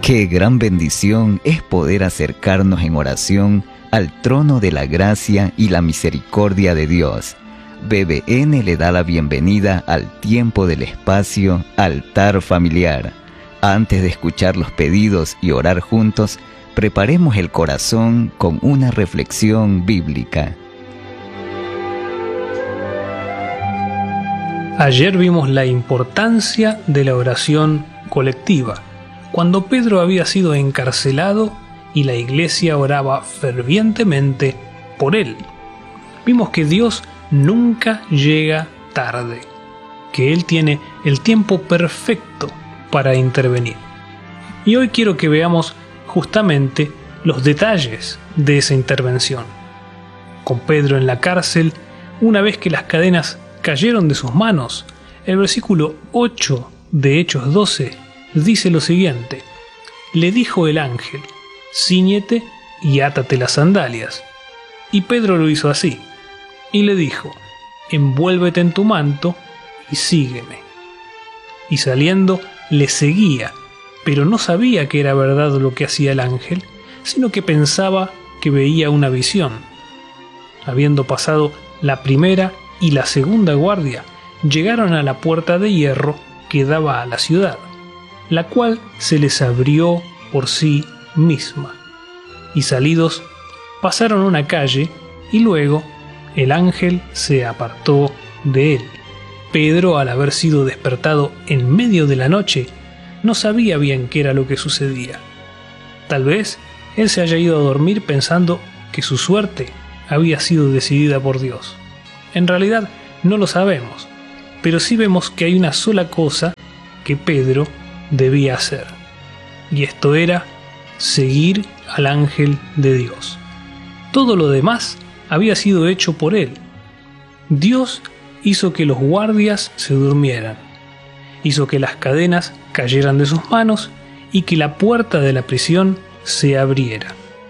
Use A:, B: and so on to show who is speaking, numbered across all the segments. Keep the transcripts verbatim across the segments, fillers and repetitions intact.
A: Qué gran bendición es poder acercarnos en oración al trono de la gracia y la misericordia de Dios. B B N le da la bienvenida al tiempo del espacio Altar Familiar. Antes de escuchar los pedidos y orar juntos, preparemos el corazón con una reflexión bíblica.
B: Ayer vimos la importancia de la oración colectiva, cuando Pedro había sido encarcelado y la iglesia oraba fervientemente por él. Vimos que Dios nunca llega tarde, que Él tiene el tiempo perfecto para intervenir. Y hoy quiero que veamos justamente los detalles de esa intervención. Con Pedro en la cárcel, una vez que las cadenas cayeron de sus manos, el versículo ocho de Hechos doce dice lo siguiente: le dijo el ángel, cíñete y átate las sandalias. Y Pedro lo hizo así, y le dijo, envuélvete en tu manto y sígueme. Y saliendo le seguía, pero no sabía que era verdad lo que hacía el ángel, sino que pensaba que veía una visión. Habiendo pasado la primera y la segunda guardia, llegaron a la puerta de hierro que daba a la ciudad, la cual se les abrió por sí misma. Y salidos, pasaron una calle, y luego el ángel se apartó de él. Pedro, al haber sido despertado en medio de la noche, no sabía bien qué era lo que sucedía. Tal vez él se haya ido a dormir pensando que su suerte había sido decidida por Dios. En realidad no lo sabemos, pero sí vemos que hay una sola cosa que Pedro debía hacer, y esto era seguir al ángel de Dios. Todo lo demás había sido hecho por él. Dios hizo que los guardias se durmieran, hizo que las cadenas cayeran de sus manos y que la puerta de la prisión se abriera.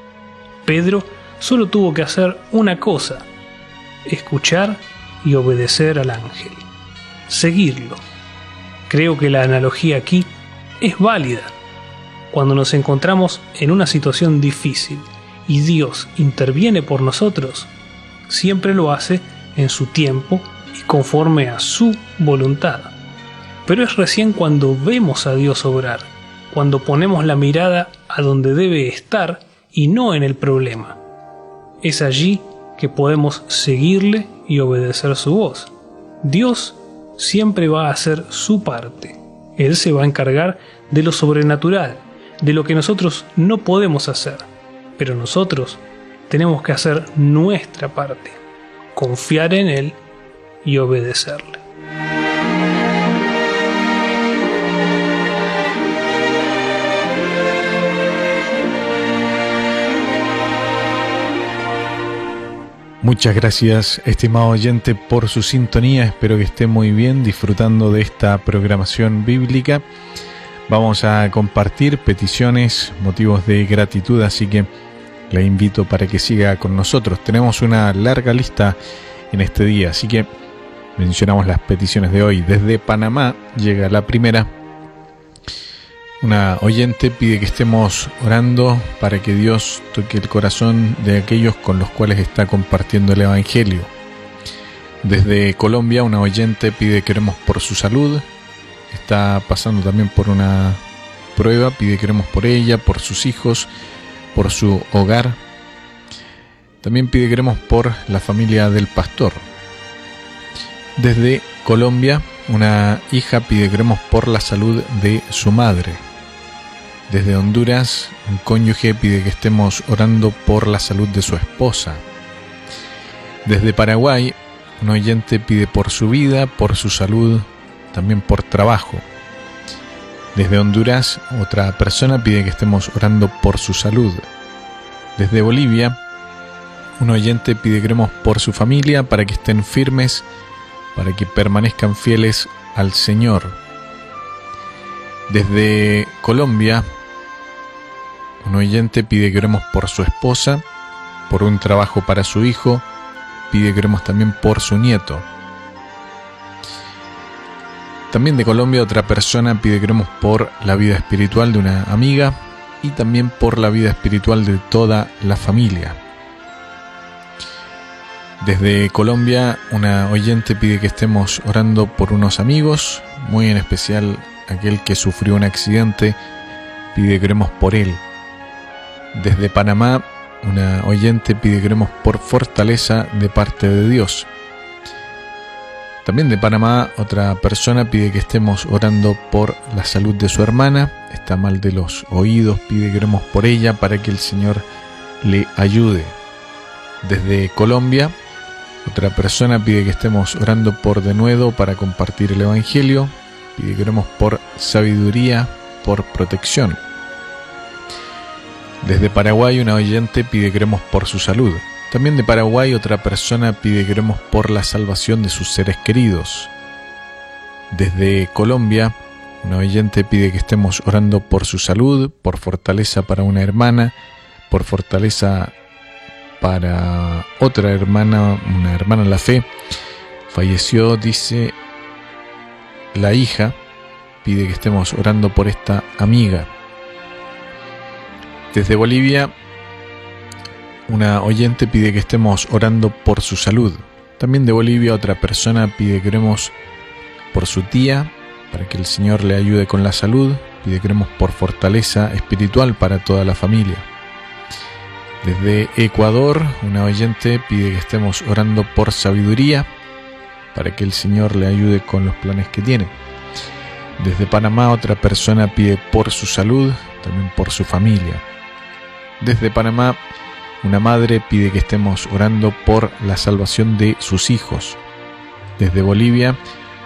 B: Pedro solo tuvo que hacer una cosa: escuchar y obedecer al ángel, seguirlo. Creo que la analogía aquí es válida. Cuando nos encontramos en una situación difícil y Dios interviene por nosotros, siempre lo hace en su tiempo y conforme a su voluntad. Pero es recién cuando vemos a Dios obrar, cuando ponemos la mirada a donde debe estar y no en el problema. Es allí que podemos seguirle y obedecer su voz. Dios siempre va a hacer su parte. Él se va a encargar de lo sobrenatural, de lo que nosotros no podemos hacer. Pero nosotros tenemos que hacer nuestra parte, confiar en Él y obedecerle.
C: Muchas gracias, estimado oyente, por su sintonía. Espero que esté muy bien disfrutando de esta programación bíblica. Vamos a compartir peticiones, motivos de gratitud, así que le invito para que siga con nosotros. Tenemos una larga lista en este día, así que mencionamos las peticiones de hoy. Desde Panamá llega la primera. Una oyente pide que estemos orando para que Dios toque el corazón de aquellos con los cuales está compartiendo el Evangelio. Desde Colombia, una oyente pide que oremos por su salud. Está pasando también por una prueba, pide que oremos por ella, por sus hijos, por su hogar. También pide que oremos por la familia del pastor. Desde Colombia, una hija pide que oremos por la salud de su madre. Desde Honduras, un cónyuge pide que estemos orando por la salud de su esposa. Desde Paraguay, un oyente pide por su vida, por su salud, también por trabajo. Desde Honduras, otra persona pide que estemos orando por su salud. Desde Bolivia, un oyente pide que oremos por su familia para que estén firmes, para que permanezcan fieles al Señor. Desde Colombia, un oyente pide que oremos por su esposa, por un trabajo para su hijo, pide que oremos también por su nieto. También de Colombia, otra persona pide que oremos por la vida espiritual de una amiga, y también por la vida espiritual de toda la familia. Desde Colombia, una oyente pide que estemos orando por unos amigos, muy en especial aquel que sufrió un accidente, pide que oremos por él. Desde Panamá, una oyente pide que oremos por fortaleza de parte de Dios. También de Panamá, otra persona pide que estemos orando por la salud de su hermana, está mal de los oídos, pide que oremos por ella para que el Señor le ayude. Desde Colombia, otra persona pide que estemos orando por denuedo para compartir el Evangelio, pide que oremos por sabiduría, por protección. Desde Paraguay, una oyente pide que oremos por su salud. También de Paraguay, otra persona pide que oremos por la salvación de sus seres queridos. Desde Colombia, una oyente pide que estemos orando por su salud, por fortaleza para una hermana, por fortaleza para otra hermana, una hermana en la fe. Falleció, dice, la hija, pide que estemos orando por esta amiga. Desde Bolivia, una oyente pide que estemos orando por su salud. También de Bolivia, otra persona pide que oremos por su tía, para que el Señor le ayude con la salud. Pide que oremos por fortaleza espiritual para toda la familia. Desde Ecuador, una oyente pide que estemos orando por sabiduría, para que el Señor le ayude con los planes que tiene. Desde Panamá, otra persona pide por su salud, también por su familia. Desde Panamá, una madre pide que estemos orando por la salvación de sus hijos. Desde Bolivia,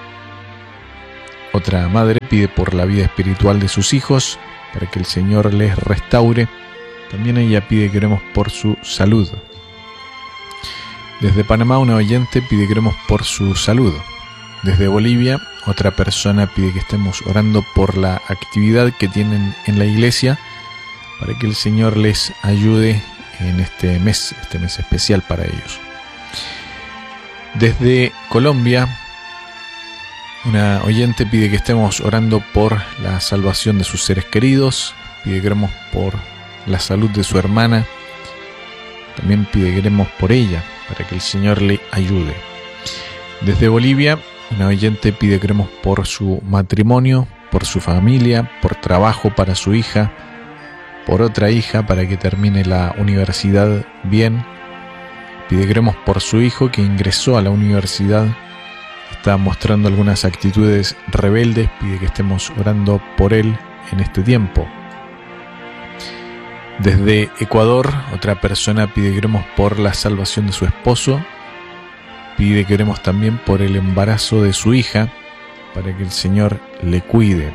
C: otra madre pide por la vida espiritual de sus hijos, para que el Señor les restaure. También ella pide que oremos por su salud. Desde Panamá, una oyente pide que oremos por su salud. Desde Bolivia, otra persona pide que estemos orando por la actividad que tienen en la iglesia, para que el Señor les ayude en este mes, este mes especial para ellos. Desde Colombia, una oyente pide que estemos orando por la salvación de sus seres queridos, pide que oremos por la salud de su hermana, también pide que oremos por ella, para que el Señor le ayude. Desde Bolivia, una oyente pide que oremos por su matrimonio, por su familia, por trabajo para su hija, por otra hija para que termine la universidad bien. Pide que oremos por su hijo que ingresó a la universidad, está mostrando algunas actitudes rebeldes, pide que estemos orando por él en este tiempo. Desde Ecuador, otra persona pide que oremos por la salvación de su esposo, pide que oremos también por el embarazo de su hija, para que el Señor le cuide.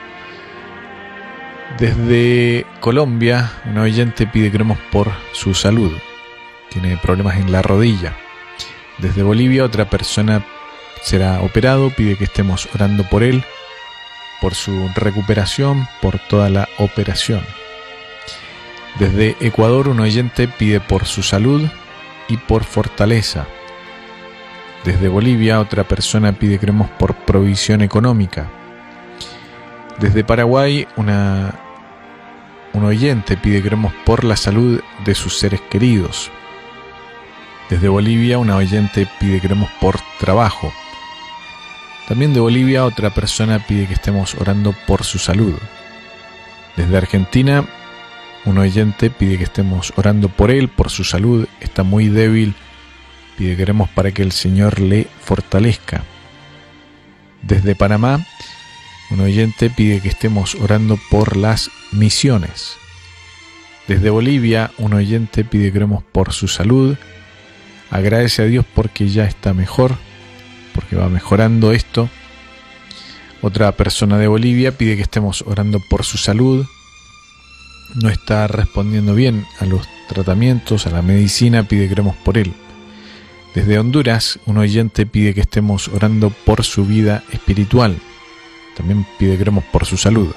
C: Desde Colombia, una oyente pide que oremos por su salud, tiene problemas en la rodilla. Desde Bolivia, otra persona será operado, pide que estemos orando por él, por su recuperación, por toda la operación. Desde Ecuador, un oyente pide por su salud y por fortaleza. Desde Bolivia, otra persona pide que oremos por provisión económica. Desde Paraguay, una, un oyente pide que oremos por la salud de sus seres queridos. Desde Bolivia, una oyente pide que oremos por trabajo. También de Bolivia, otra persona pide que estemos orando por su salud. Desde Argentina, un oyente pide que estemos orando por él, por su salud, está muy débil, pide que oremos para que el Señor le fortalezca. Desde Panamá, un oyente pide que estemos orando por las misiones. Desde Bolivia, un oyente pide que oremos por su salud, agradece a Dios porque ya está mejor, porque va mejorando esto. Otra persona de Bolivia pide que estemos orando por su salud, no está respondiendo bien a los tratamientos, a la medicina, pide que oremos por él. Desde Honduras, un oyente pide que estemos orando por su vida espiritual, también pide que oremos por su salud.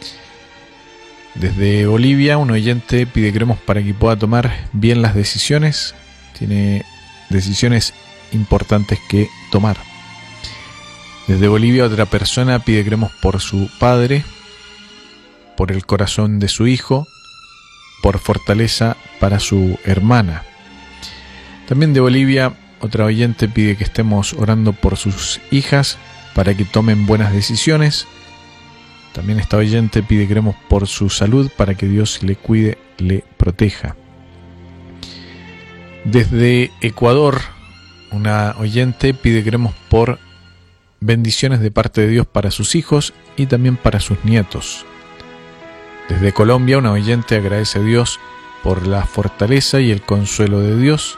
C: Desde Bolivia, un oyente pide que oremos para que pueda tomar bien las decisiones, tiene decisiones importantes que tomar. Desde Bolivia, otra persona pide que oremos por su padre, por el corazón de su hijo, por fortaleza para su hermana. También de Bolivia, otra oyente pide que estemos orando por sus hijas para que tomen buenas decisiones. También esta oyente pide que oremos por su salud para que Dios le cuide, le proteja. Desde Ecuador, una oyente pide que oremos por bendiciones de parte de Dios para sus hijos y también para sus nietos. Desde Colombia, una oyente agradece a Dios por la fortaleza y el consuelo de Dios.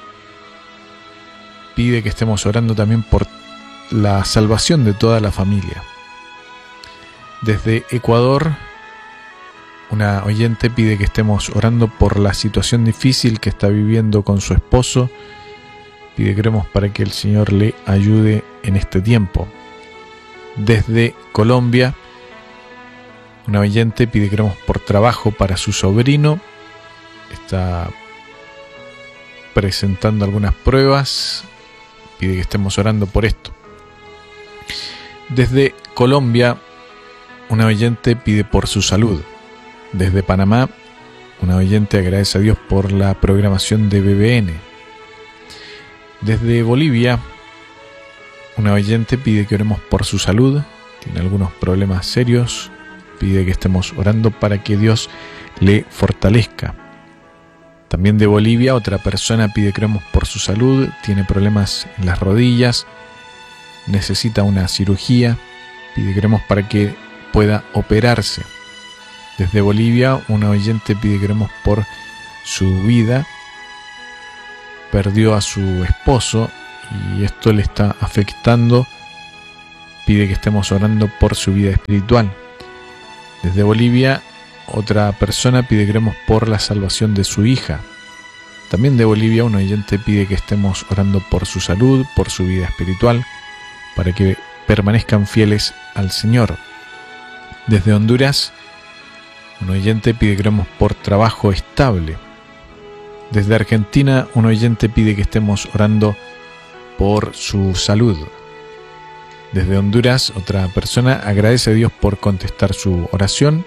C: Pide que estemos orando también por la salvación de toda la familia. Desde Ecuador, una oyente pide que estemos orando por la situación difícil que está viviendo con su esposo. Pide que oremos para que el Señor le ayude en este tiempo. Desde Colombia, una oyente pide que oremos por trabajo para su sobrino. Está presentando algunas pruebas. Pide que estemos orando por esto. Desde Colombia, una oyente pide por su salud. Desde Panamá, una oyente agradece a Dios por la programación de B B N. Desde Bolivia, una oyente pide que oremos por su salud. Tiene algunos problemas serios. Pide que estemos orando para que Dios le fortalezca. También de Bolivia, otra persona pide que oremos por su salud. Tiene problemas en las rodillas. Necesita una cirugía. Pide que oremos para que pueda operarse. Desde Bolivia, una oyente pide que oremos por su vida. Perdió a su esposo y esto le está afectando. Pide que estemos orando por su vida espiritual. Desde Bolivia, otra persona pide que oremos por la salvación de su hija. También de Bolivia, un oyente pide que estemos orando por su salud, por su vida espiritual, para que permanezcan fieles al Señor. Desde Honduras, un oyente pide que oremos por trabajo estable. Desde Argentina, un oyente pide que estemos orando por su salud. Desde Honduras, otra persona agradece a Dios por contestar su oración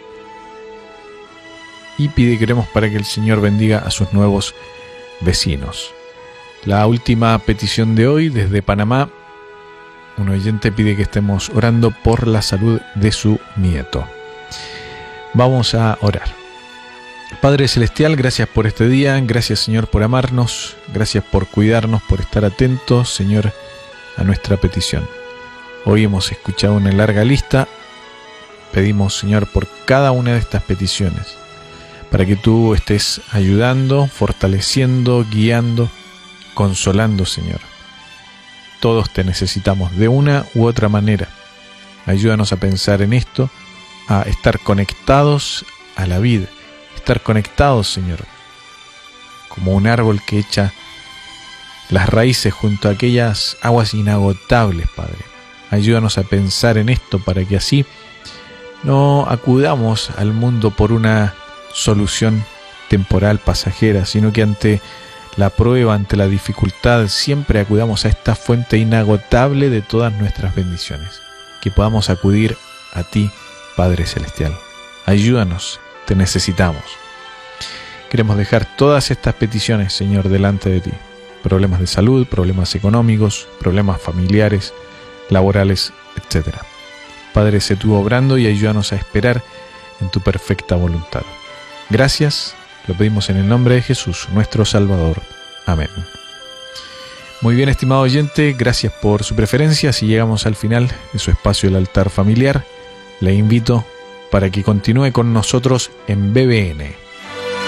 C: y pide que oremos para que el Señor bendiga a sus nuevos vecinos. La última petición de hoy, desde Panamá, un oyente pide que estemos orando por la salud de su nieto. Vamos a orar. Padre Celestial, gracias por este día, gracias Señor por amarnos, gracias por cuidarnos, por estar atentos, Señor, a nuestra petición. Hoy hemos escuchado una larga lista, pedimos Señor por cada una de estas peticiones, para que tú estés ayudando, fortaleciendo, guiando, consolando Señor. Todos te necesitamos de una u otra manera. Ayúdanos a pensar en esto, a estar conectados a la vida, estar conectados, Señor, como un árbol que echa las raíces junto a aquellas aguas inagotables, Padre. Ayúdanos a pensar en esto para que así no acudamos al mundo por una solución temporal, pasajera, sino que ante la prueba, ante la dificultad, siempre acudamos a esta fuente inagotable de todas nuestras bendiciones. Que podamos acudir a ti, Padre Celestial. Ayúdanos, te necesitamos. Queremos dejar todas estas peticiones, Señor, delante de ti. Problemas de salud, problemas económicos, problemas familiares, laborales, etcétera. Padre, sé tú obrando y ayúdanos a esperar en tu perfecta voluntad. Gracias, lo pedimos en el nombre de Jesús, nuestro Salvador. Amén. Muy bien, estimado oyente, gracias por su preferencia. Si llegamos al final de su espacio El Altar Familiar, le invito para que continúe con nosotros en B B N.